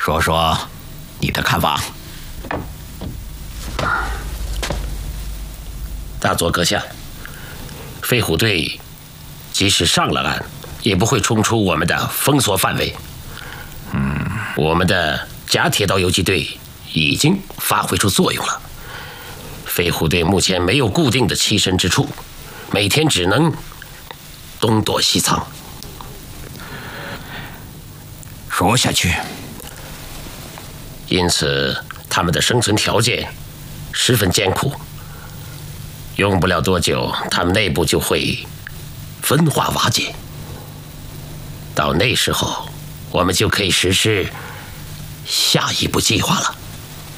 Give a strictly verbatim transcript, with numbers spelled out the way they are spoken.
说说你的看法。 大佐阁下，飞虎队即使上了岸，也不会冲出我们的封锁范围。嗯，我们的假铁道游击队已经发挥出作用了。飞虎队目前没有固定的栖身之处，每天只能东躲西藏。 说下去。 因此，他们的生存条件十分艰苦。用不了多久，他们内部就会分化瓦解。到那时候，我们就可以实施下一步计划了。